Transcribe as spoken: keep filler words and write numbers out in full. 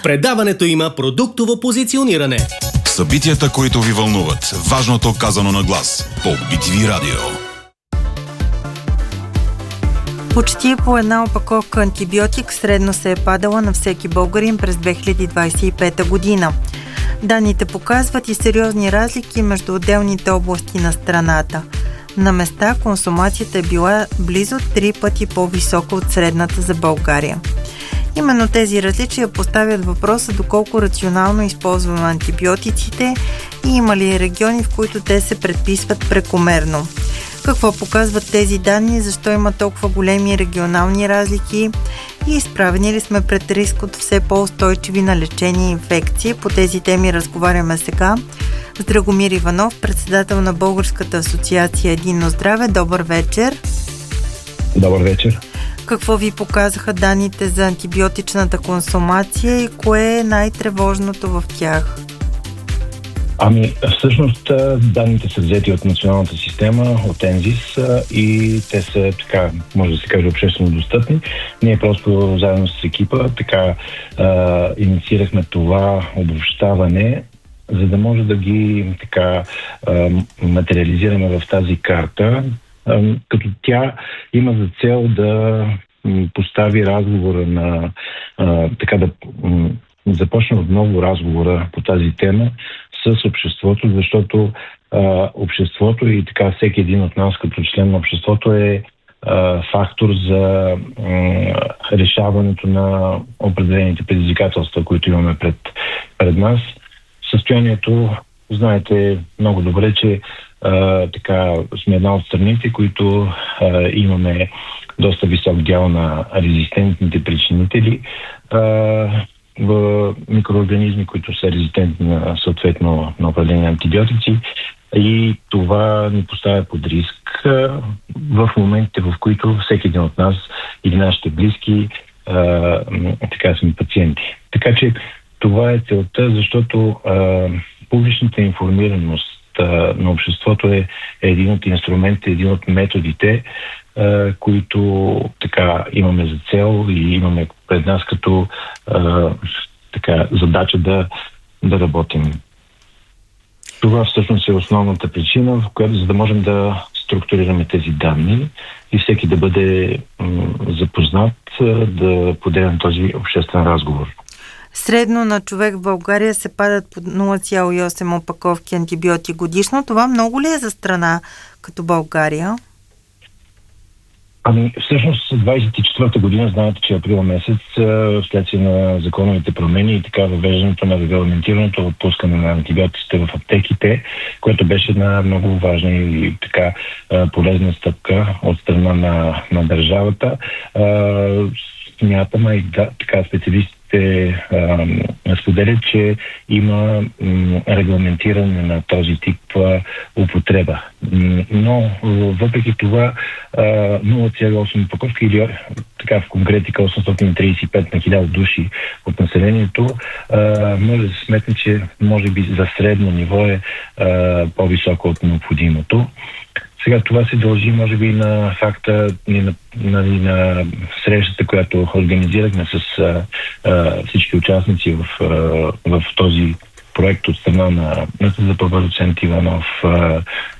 предаването има продуктово позициониране. Събитията, които ви вълнуват. Важното казано на глас. По Би Ти Ви Радио. Почти по една опаковка антибиотик средно се е падала на всеки българин през две хиляди двадесет и пета година. Данните показват и сериозни разлики между отделните области на страната. На места консумацията е била близо три пъти по-висока от средната за България. Именно тези различия поставят въпроса доколко рационално използваме антибиотиците и има ли региони, в които те се предписват прекомерно. Какво показват тези данни, защо има толкова големи регионални разлики и изправени ли сме пред риск от все по-устойчиви на лечение инфекции? По тези теми разговаряме сега с Драгомир Иванов, председател на Българската асоциация Единно здраве. Добър вечер! Добър вечер! Какво ви показаха данните за антибиотичната консумация и кое е най-тревожното в тях? Ами, всъщност данните са взети от националната система, от ЕНЗИС и те са, така, може да се каже, обществено достъпни. Ние просто заедно с екипа така а, инициирахме това обобщаване, за да може да ги така а, материализираме в тази карта, а, като тя има за цел да постави разговора на а, така да м, започне отново разговора по тази тема с обществото, защото а, обществото и така всеки един от нас като член на обществото е а, фактор за а, решаването на определените предизвикателства, които имаме пред, пред нас. Състоянието, знаете много добре, че а, така сме една от страните, които а, имаме доста висок дял на резистентните причинители, а, в микроорганизми, които са резистентни на съответно на определени антибиотици, и това ни поставя под риск в моментите, в които всеки един от нас или нашите близки а, така сме пациенти. Така че това е целта, защото а, публичната информираност а, на обществото е, е един от инструментите, един от методите, Uh, които така имаме за цел и имаме пред нас като uh, така задача да, да работим. Това всъщност е основната причина, в която за да можем да структурираме тези данни и всеки да бъде м- запознат, да поделим този обществен разговор. Средно на човек в България се падат по нула цяло и осем опаковки антибиотик годишно. Това много ли е за страна като България? Ами, всъщност, двадесет и четвърта година, знаете, че април месец, вследствие на законовите промени и така въвеждането на регламентирането отпускане на антибиотиците в аптеките, което беше една много важна и така полезна стъпка от страна на, на държавата. Смятаме и да, така специалистите споделят, че има м, регламентиране на този тип а, употреба. М, но въпреки това а, нула цяло и осем упаковки или така в конкретика осемстотин тридесет и пет на хиляда души от населението, а, може да се сметне, че може би за средно ниво е а, по-високо от необходимото. Сега това се дължи, може би, на факта на, на, на срещата, която организирахме с а, а, всички участници в, а, в този проект от страна на Националния доцент Иванов, а,